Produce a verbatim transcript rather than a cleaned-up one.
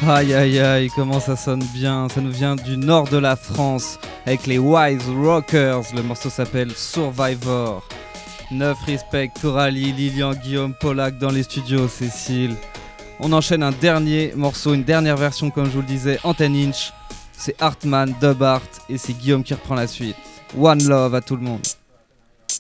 Aïe aïe aïe, comment ça sonne bien. Ça nous vient du nord de la France avec les Wise Rockers. Le morceau s'appelle Survivor. Neuf respect, Coralie, Lilian, Guillaume, Pollack dans les studios, Cécile. On enchaîne un dernier morceau, une dernière version comme je vous le disais, en ten inch. C'est Hartman, Dub Art et c'est Guillaume qui reprend la suite. One love à tout le monde.